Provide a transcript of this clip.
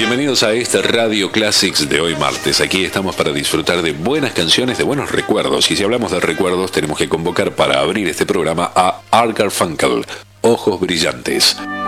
Bienvenidos a este Radio Classics de hoy martes. Aquí estamos para disfrutar de buenas canciones, de buenos recuerdos. Y si hablamos de recuerdos, tenemos que convocar para abrir este programa a Art Garfunkel, Ojos Brillantes.